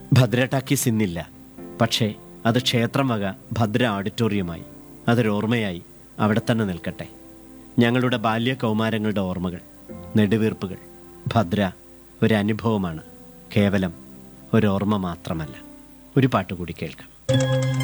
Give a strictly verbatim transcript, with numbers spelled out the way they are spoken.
Bhadra talkies ഇന്നില്ല. പക്ഷേ അത് ക്ഷേത്രം വക ഭദ്ര ഓഡിറ്റോറിയമായി, അതൊരോർമ്മയായി അവിടെ തന്നെ നിൽക്കട്ടെ. ഞങ്ങളുടെ ബാല്യ കൗമാരങ്ങളുടെ ഓർമ്മകൾ, നെടുവീർപ്പുകൾ. ഭദ്ര ഒരു അനുഭവമാണ്, കേവലം ഒരോർമ്മ മാത്രമല്ല. ഒരു പാട്ട് കൂടി കേൾക്കാം.